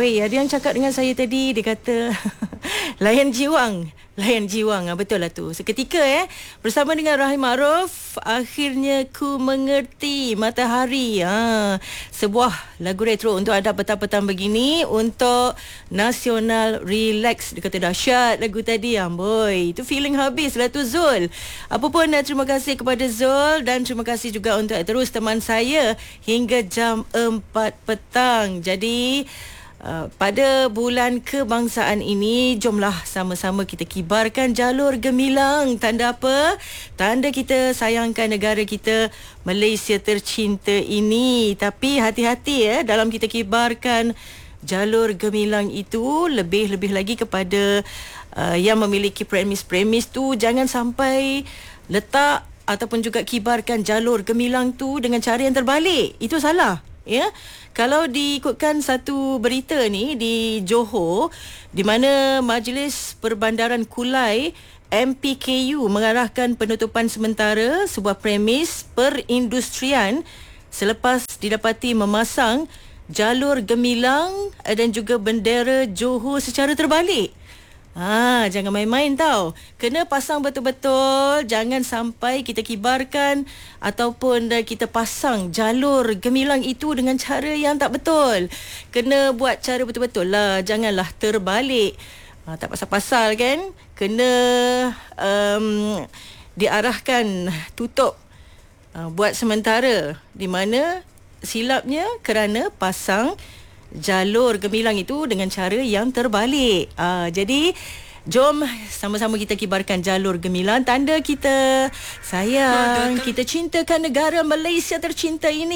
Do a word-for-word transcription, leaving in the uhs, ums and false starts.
Oi, ada yang cakap dengan saya tadi, dia kata layan jiwang, layan jiwang. Ah, betul lah tu. Seketika eh bersama dengan Rahim Maaruf, akhirnya ku mengerti matahari. Ah, sebuah lagu retro untuk anda petang-petang begini untuk Nasional Relax. Dia kata dahsyat lagu tadi. Amboi, itu feeling habis lah tu Zul. Apa pun terima kasih kepada Zul dan terima kasih juga untuk terus teman saya hingga jam empat petang. Jadi Uh, pada bulan kebangsaan ini, jomlah sama-sama kita kibarkan jalur gemilang. Tanda apa? Tanda kita sayangkan negara kita, Malaysia tercinta ini. Tapi hati-hati ya dalam kita kibarkan jalur gemilang itu. Lebih-lebih lagi kepada uh, yang memiliki premis-premis tu, jangan sampai letak ataupun juga kibarkan jalur gemilang tu dengan cara yang terbalik. Itu salah. Ya, kalau diikutkan satu berita ni di Johor, di mana Majlis Perbandaran Kulai M P K U mengarahkan penutupan sementara sebuah premis perindustrian selepas didapati memasang jalur gemilang dan juga bendera Johor secara terbalik. Ah, jangan main-main tau. Kena pasang betul-betul. Jangan sampai kita kibarkan ataupun kita pasang jalur gemilang itu dengan cara yang tak betul. Kena buat cara betul-betul lah. Janganlah terbalik. Ah, tak pasal-pasal kan. Kena um, diarahkan tutup uh, buat sementara. Di mana silapnya kerana pasang jalur gemilang itu dengan cara yang terbalik. Ah, jadi jom sama-sama kita kibarkan jalur gemilang, tanda kita sayang, kita cintakan negara Malaysia tercinta ini.